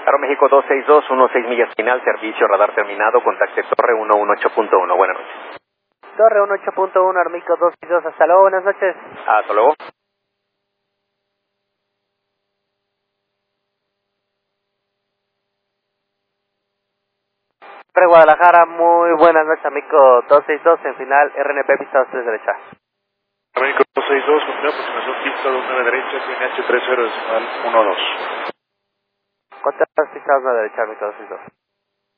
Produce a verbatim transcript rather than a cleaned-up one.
Aeroméxico dos seis dos, seis millas final, servicio radar terminado, contacte Torre uno uno ocho punto uno. Buenas noches. Torre uno ocho punto uno, Aeroméxico dos seis dos, hasta luego, buenas noches. Hasta luego. Torre Guadalajara, muy buenas noches, amigo dos seis dos, en final, R N P, pista dos derecha. Aeroméxico dos seis dos, continúa aproximación pista dos nueve derecha, C N H tres cero decimal uno dos. Contacto pista dos derecha, amigo dos seis dos.